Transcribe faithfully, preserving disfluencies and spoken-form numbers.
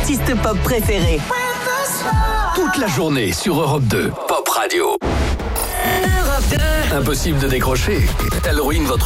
artistes pop préférés. Toute la journée sur Europe deux. Pop Radio. Europe deux. Impossible de décrocher. Elle ruine votre